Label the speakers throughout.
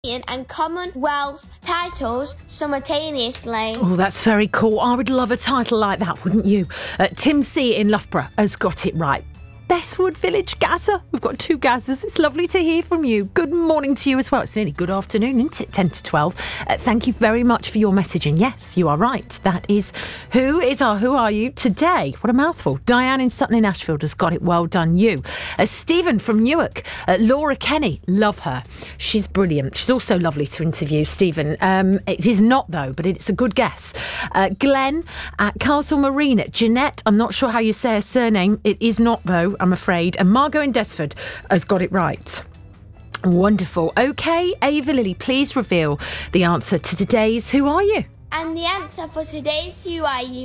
Speaker 1: and Commonwealth titles simultaneously.
Speaker 2: Oh, that's very cool. I would love a title like that, wouldn't you? Tim C. in Loughborough has got it right. Bestwood Village Gazza. We've got 2 Gazzas. It's lovely to hear from you. Good morning to you as well. It's nearly good afternoon, isn't it? 10 to 12. Thank you very much for your message. And yes, you are right. That is Who Are You today? What a mouthful. Diane in Sutton in Ashfield has got it. Well done, you. Stephen from Newark. Laura Kenny. Love her. She's brilliant. She's also lovely to interview, Stephen. It is not, though, but it's a good guess. Glenn at Castle Marine. Jeanette, I'm not sure how you say her surname. It is not, though, I'm afraid. And Margot in Desford has got it right. Wonderful. OK, Ava Lily, please reveal the answer to today's Who Are You?
Speaker 1: And the answer for today's Who Are You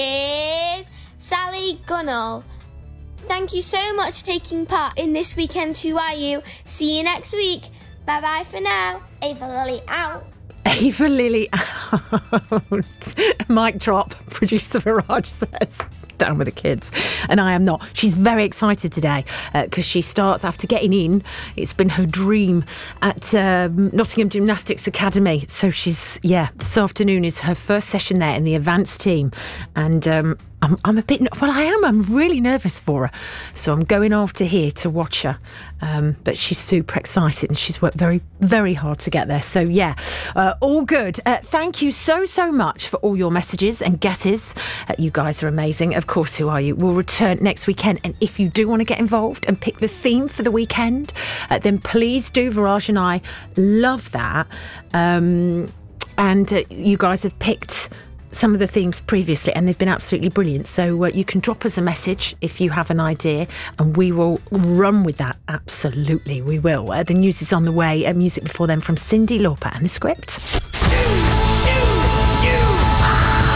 Speaker 1: is Sally Gunnell. Thank you so much for taking part in this weekend's Who Are You. See you next week. Bye-bye for now. Ava Lily out.
Speaker 2: Ava Lily out. Mic drop, producer Viraj says. Down with the kids. And I am not. She's very excited today because she starts after getting in. It's been her dream at Nottingham Gymnastics Academy. So she's, this afternoon is her first session there in the advanced team. And I'm a bit, I'm really nervous for her. So I'm going after here to watch her. But she's super excited and she's worked very, very hard to get there. So all good. Thank you so much for all your messages and guesses. You guys are amazing. Of course, Who Are You? We'll return next weekend. And if you do want to get involved and pick the theme for the weekend, then please do. Viraj and I love that. And you guys have picked some of the themes previously and they've been absolutely brilliant. So you can drop us a message if you have an idea and we will run with that. Absolutely, we will. The news is on the way. Music before then from Cyndi Lauper and The Script.